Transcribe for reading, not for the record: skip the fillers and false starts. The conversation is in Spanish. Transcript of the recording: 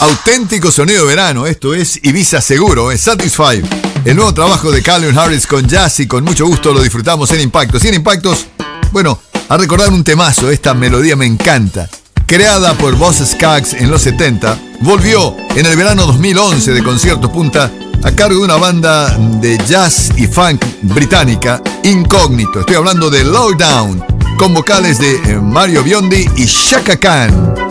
Auténtico sonido de verano, esto es Ibiza Seguro, es Satisfy. El nuevo trabajo de Calvin Harris con jazz y con mucho gusto lo disfrutamos en Impactos. Y en Impactos, bueno, a recordar un temazo, esta melodía me encanta. Creada por Boss Skaggs en los 70, volvió en el verano 2011 de Concierto Punta a cargo de una banda de jazz y funk británica, Incógnito. Estoy hablando de Lowdown, con vocales de Mario Biondi y Chaka Khan.